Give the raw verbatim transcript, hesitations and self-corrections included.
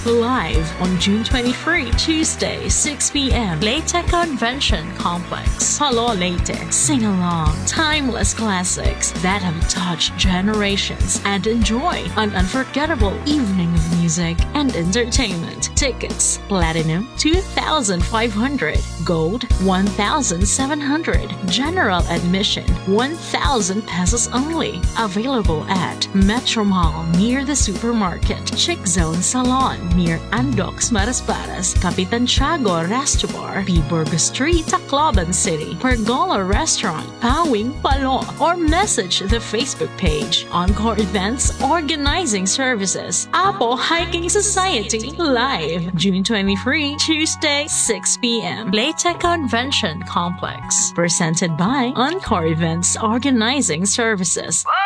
live on June twenty-third, Tuesday, six p.m. Leyte Convention Complex, Palo Leyte. Sing along timeless classics that have touched generations and enjoy an unforgettable evening of music and entertainment. Tickets: Platinum two thousand five hundred, Gold one thousand seven hundred, General Admission one thousand pesos only. Available at Metro Mall near the supermarket, Chick Zone Salon near Andox Marasparas, Capitan Tiago Resto Bar, P. Burgos Street, Tacloban City, Pergola Restaurant, Pawing Palo, or message the Facebook page. Encore Events Organizing Services, Apo Hiking Society Live, June twenty-third, Tuesday, six p.m. Leyte Convention Complex. Presented by Encore Events Organizing Services.